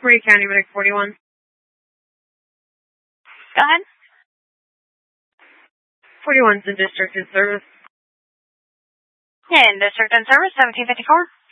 Murray County Medic 41. Go ahead. 41's in district in service. In district in service, 1754.